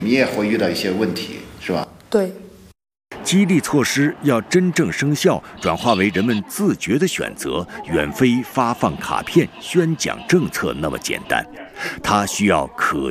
你也会遇到一些问题，是吧？ 对。 激励措施要真正生效，转化为人们自觉的选择，远非发放卡片、宣讲政策那么简单。它需要可